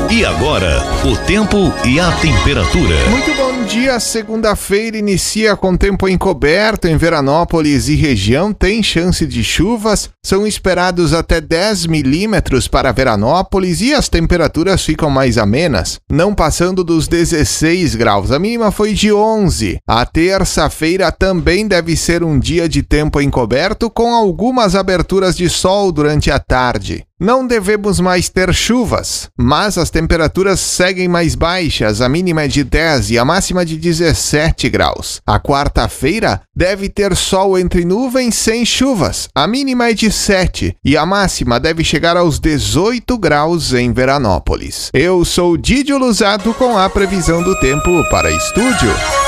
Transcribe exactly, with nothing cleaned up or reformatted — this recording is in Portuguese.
E agora, o tempo e a temperatura. Muito bom dia, segunda-feira inicia com tempo encoberto em Veranópolis e região, tem chance de chuvas, são esperados até dez milímetros para Veranópolis e as temperaturas ficam mais amenas, não passando dos dezesseis graus, a mínima foi de onze. A terça-feira também deve ser um dia de tempo encoberto com algumas aberturas de sol durante a tarde. Não devemos mais ter chuvas, mas as temperaturas seguem mais baixas, a mínima é de dez e a máxima de dezessete graus. A quarta-feira deve ter sol entre nuvens sem chuvas, a mínima é de sete e a máxima deve chegar aos dezoito graus em Veranópolis. Eu sou Didio Luzato com a previsão do tempo para estúdio.